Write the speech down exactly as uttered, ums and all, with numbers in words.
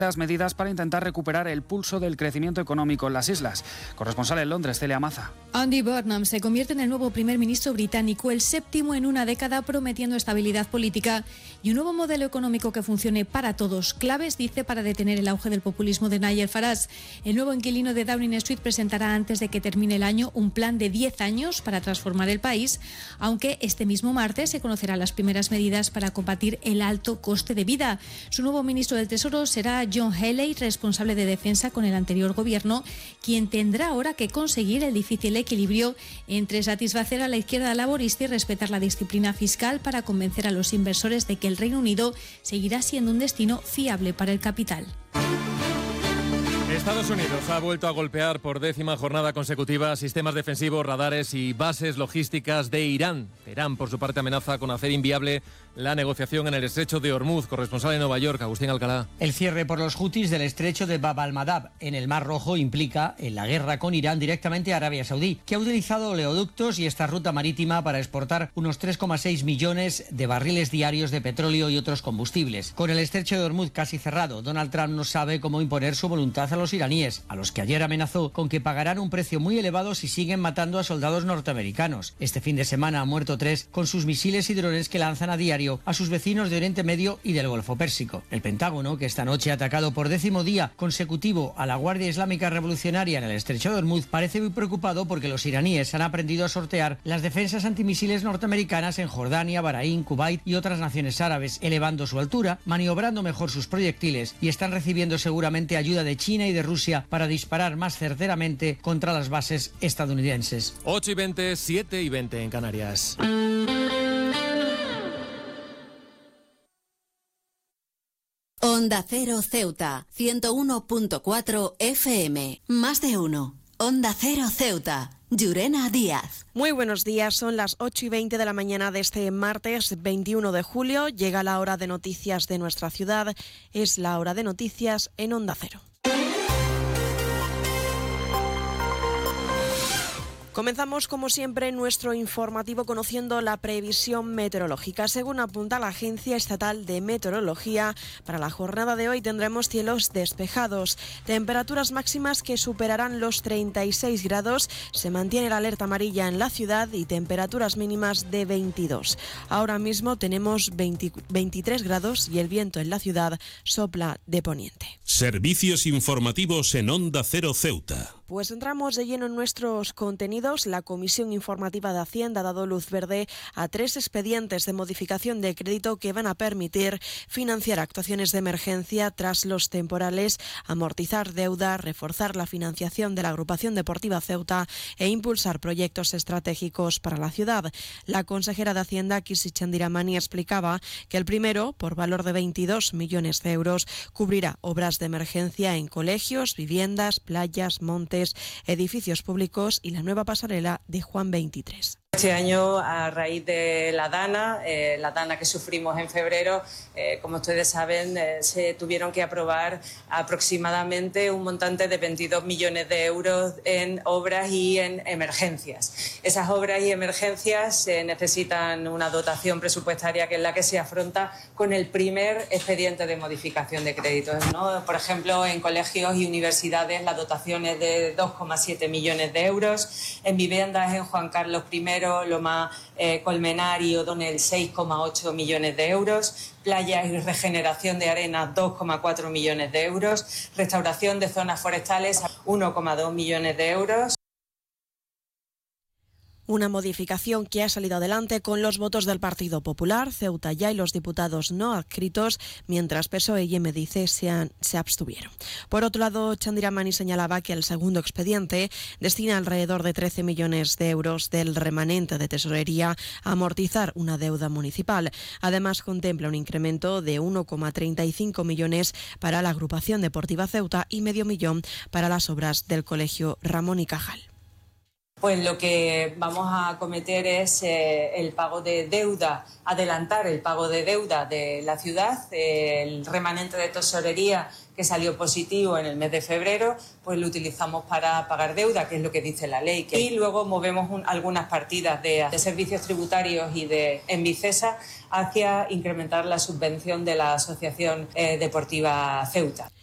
las medidas para intentar recuperar el pulso del crecimiento económico en las islas. Corresponsal en Londres, Celia Maza. Andy Burnham se convierte en el nuevo primer ministro británico, el séptimo en una década, prometiendo estabilidad política y un nuevo modelo económico que funcione para todos. Claves, dice, para detener el auge del populismo de Nigel Farage. El nuevo inquilino de Downing Street presentará antes de que termine el año un plan de diez años para transformar el país, aunque este mismo martes se conocerán las primeras medidas para combatir el alto coste de vida. Su nuevo ministro del Tesoro será John Healey, responsable de defensa con el anterior gobierno, quien tendrá ahora que conseguir el difícil equilibrio entre satisfacer a la izquierda laborista y respetar la disciplina fiscal para convencer a los inversores de que el Reino Unido seguirá siendo un destino fiable para el capital. Estados Unidos ha vuelto a golpear por décima jornada consecutiva sistemas defensivos, radares y bases logísticas de Irán. Irán, por su parte, amenaza con hacer inviable la negociación en el estrecho de Hormuz. Corresponsal en Nueva York, Agustín Alcalá. El cierre por los hutis del estrecho de Bab al-Mandab en el Mar Rojo implica en la guerra con Irán directamente a Arabia Saudí, que ha utilizado oleoductos y esta ruta marítima para exportar unos tres coma seis millones de barriles diarios de petróleo y otros combustibles. Con el estrecho de Hormuz casi cerrado, Donald Trump no sabe cómo imponer su voluntad a los iraníes, a los que ayer amenazó con que pagarán un precio muy elevado si siguen matando a soldados norteamericanos. Este fin de semana han muerto tres con sus misiles y drones que lanzan a diario a sus vecinos de Oriente Medio y del Golfo Pérsico. El Pentágono, que esta noche ha atacado por décimo día consecutivo a la Guardia Islámica Revolucionaria en el estrecho de Hormuz, parece muy preocupado porque los iraníes han aprendido a sortear las defensas antimisiles norteamericanas en Jordania, Bahrein, Kuwait y otras naciones árabes, elevando su altura, maniobrando mejor sus proyectiles y están recibiendo seguramente ayuda de China y de Rusia para disparar más certeramente contra las bases estadounidenses. ocho y veinte, siete y veinte en Canarias. Onda Cero Ceuta, ciento uno punto cuatro F M. Más de uno. Onda Cero Ceuta. Llurena Díaz. Muy buenos días, son las ocho y veinte de la mañana de este martes veintiuno de julio. Llega la hora de noticias de nuestra ciudad. Es la hora de noticias en Onda Cero. Comenzamos, como siempre, nuestro informativo conociendo la previsión meteorológica. Según apunta la Agencia Estatal de Meteorología, para la jornada de hoy tendremos cielos despejados, temperaturas máximas que superarán los treinta y seis grados, se mantiene la alerta amarilla en la ciudad y temperaturas mínimas de veintidós. Ahora mismo tenemos veinte, veintitrés grados y el viento en la ciudad sopla de poniente. Servicios informativos en Onda Cero Ceuta. Pues entramos de lleno en nuestros contenidos. La Comisión Informativa de Hacienda ha dado luz verde a tres expedientes de modificación de crédito que van a permitir financiar actuaciones de emergencia tras los temporales, amortizar deuda, reforzar la financiación de la Agrupación Deportiva Ceuta e impulsar proyectos estratégicos para la ciudad. La consejera de Hacienda, Kirsi Chandiramani, explicaba que el primero, por valor de veintidós millones de euros, cubrirá obras de emergencia en colegios, viviendas, playas, montes, edificios públicos y la nueva pasarela de Juan veintitrés. Este año, a raíz de la DANA, eh, la DANA que sufrimos en febrero, eh, como ustedes saben, eh, se tuvieron que aprobar aproximadamente un montante de veintidós millones de euros en obras y en emergencias. Esas obras y emergencias eh, necesitan una dotación presupuestaria que es la que se afronta con el primer expediente de modificación de créditos, ¿no? Por ejemplo, en colegios y universidades la dotación es de dos coma siete millones de euros, en viviendas en Juan Carlos primero, Loma eh, Colmenar y O'Donnell seis coma ocho millones de euros, playas y regeneración de arena dos coma cuatro millones de euros, restauración de zonas forestales uno coma dos millones de euros. Una modificación que ha salido adelante con los votos del Partido Popular, Ceuta Ya y los diputados no adscritos, mientras P S O E y M D C se, han, se abstuvieron. Por otro lado, Chandiramani señalaba que el segundo expediente destina alrededor de trece millones de euros del remanente de tesorería a amortizar una deuda municipal. Además, contempla un incremento de uno coma treinta y cinco millones para la Agrupación Deportiva Ceuta y medio millón para las obras del Colegio Ramón y Cajal. Pues lo que vamos a acometer es eh, el pago de deuda, adelantar el pago de deuda de la ciudad, eh, el remanente de tesorería que salió positivo en el mes de febrero, pues lo utilizamos para pagar deuda, que es lo que dice la ley. Y luego movemos un, algunas partidas de, de servicios tributarios y de Envicesa hacia incrementar la subvención de la Asociación eh, Deportiva Ceuta.